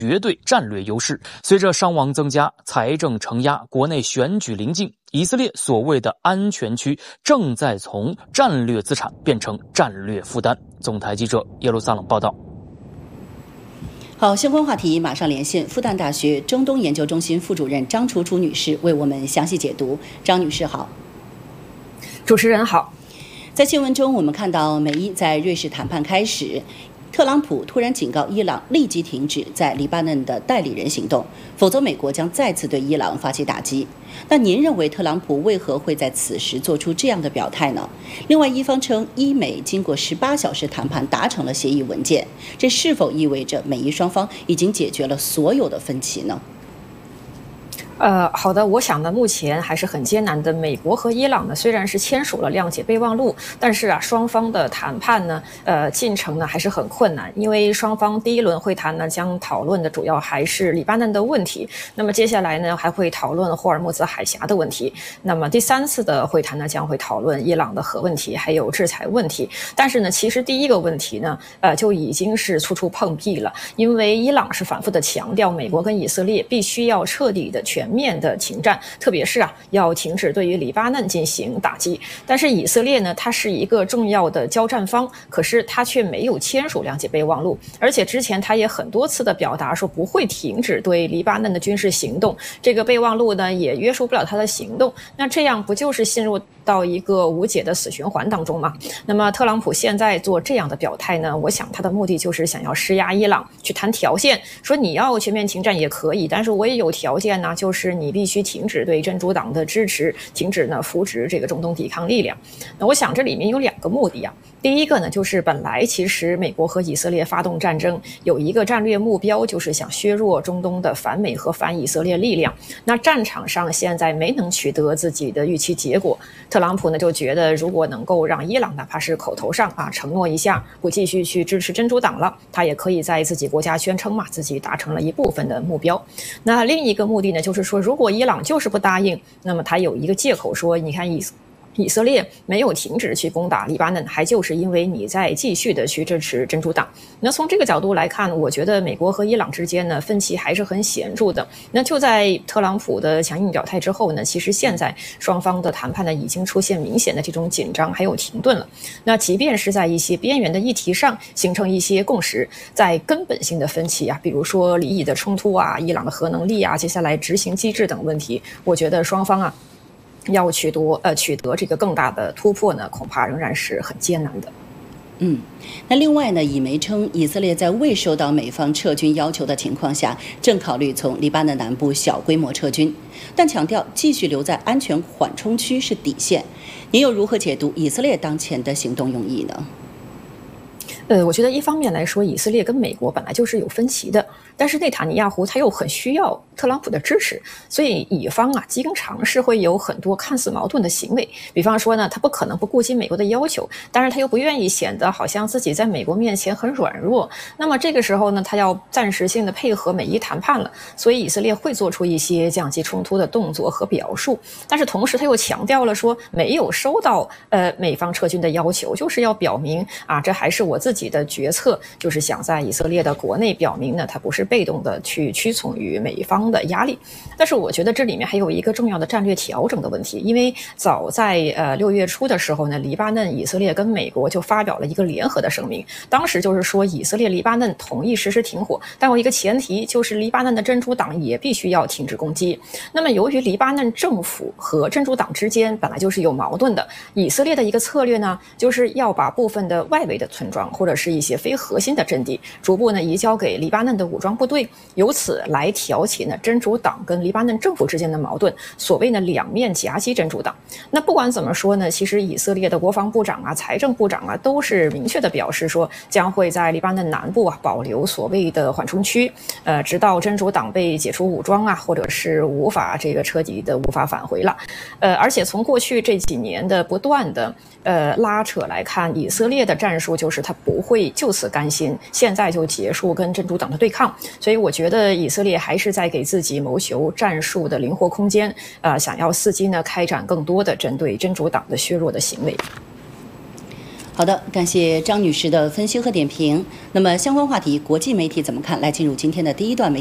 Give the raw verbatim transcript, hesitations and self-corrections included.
绝对战略优势。随着伤亡增加，财政承压，国内选举临近，以色列所谓的安全区正在从战略资产变成战略负担。总台记者耶路撒冷报道。 好，相关话题马上连线复旦大学中东研究中心副主任张楚楚女士为我们详细解读。张女士好。 主持人好。 在新闻中我们看到美伊在瑞士谈判开始，特朗普突然警告伊朗立即停止在黎巴嫩的代理人行动，否则美国将再次对伊朗发起打击。那您认为特朗普为何会在此时做出这样的表态呢？另外一方称伊美经过十八小时谈判达成了协议文件，这是否意味着美伊双方已经解决了所有的分歧呢？ 呃，好的，我想呢，目前还是很艰难的。美国和伊朗呢，虽然是签署了谅解备忘录，但是啊，双方的谈判呢，呃，进程呢还是很困难，因为双方第一轮会谈呢，将讨论的主要还是黎巴嫩的问题。那么接下来呢，还会讨论霍尔木兹海峡的问题。那么第三次的会谈呢，将会讨论伊朗的核问题，还有制裁问题。但是呢，其实第一个问题呢，呃，就已经是处处碰壁了，因为伊朗是反复的强调，美国跟以色列必须要彻底的全面的停战，特别是啊，要停止对于黎巴嫩进行打击。但是以色列呢，它是一个重要的交战方，可是它却没有签署谅解备忘录，而且之前它也很多次的表达说不会停止对黎巴嫩的军事行动，这个备忘录呢也约束不了它的行动。那这样不就是陷入到一个无解的死循环当中吗？那么特朗普现在做这样的表态呢，我想他的目的就是想要施压伊朗，去谈条件，说你要全面停战也可以，但是我也有条件呢，就是你必须停止对真主党的支持，停止呢扶植这个中东抵抗力量。那我想这里面有两个目的啊。第一个呢，就是本来其实美国和以色列发动战争有一个战略目标，就是想削弱中东的反美和反以色列力量。那战场上现在没能取得自己的预期结果，特朗普呢就觉得如果能够让伊朗哪怕是口头上啊承诺一下不继续去支持真主党了，他也可以在自己国家宣称嘛自己达成了一部分的目标。那另一个目的呢，就是说如果伊朗就是不答应，那么他有一个借口说，你看以以色列没有停止去攻打黎巴嫩，还就是因为你在继续的去支持真主党。那从这个角度来看，我觉得美国和伊朗之间呢分歧还是很显著的。那就在特朗普的强硬表态之后呢，其实现在双方的谈判呢已经出现明显的这种紧张还有停顿了。那即便是在一些边缘的议题上形成一些共识，在根本性的分歧啊，比如说利益的冲突啊、伊朗的核能力啊、接下来执行机制等问题，我觉得双方啊要取得呃取得这个更大的突破呢，恐怕仍然是很艰难的。 嗯，那另外呢，以媒称以色列在未受到美方撤军要求的情况下，正考虑从黎巴嫩南部小规模撤军，但强调继续留在安全缓冲区是底线。您又如何解读以色列当前的行动用意呢？ 呃，我觉得一方面来说，以色列跟美国本来就是有分歧的，但是内塔尼亚胡他又很需要特朗普的支持，所以以方啊经常是会有很多看似矛盾的行为。比方说呢，他不可能不顾及美国的要求，但是他又不愿意显得好像自己在美国面前很软弱。那么这个时候呢，他要暂时性的配合美伊谈判了，所以以色列会做出一些降级冲突的动作和表述。但是同时他又强调了说，没有收到呃美方撤军的要求，就是要表明啊，这还是我自己的决策，就是想在以色列的国内表明呢，他不是被动的去屈从于美方的压力。但是我觉得这里面还有一个重要的战略调整的问题，因为早在呃六月初的时候呢，黎巴嫩、以色列跟美国就发表了一个联合的声明，当时就是说以色列、黎巴嫩同意实施停火，但有一个前提，就是黎巴嫩的真主党也必须要停止攻击。那么由于黎巴嫩政府和真主党之间本来就是有矛盾的，以色列的一个策略呢，就是要把部分的外围的村庄或者是一些非核心的阵地逐步呢移交给黎巴嫩的武装部队，由此来挑起呢真主党跟黎巴嫩政府之间的矛盾，所谓呢两面夹击真主党。那不管怎么说呢，其实以色列的国防部长啊、财政部长啊都是明确的表示说，将会在黎巴嫩南部啊保留所谓的缓冲区，呃，直到真主党被解除武装啊，或者是无法这个彻底的无法返回了。呃，而且从过去这几年的不断的呃拉扯来看，以色列的战术就是他不会就此甘心，现在就结束跟真主党的对抗。所以我觉得以色列还是在给自己谋求战术的灵活空间，呃，想要伺机呢开展更多的针对真主党的削弱的行为。 好的，感谢张女士的分析和点评。那么相关话题，国际媒体怎么看？来进入今天的第一段媒。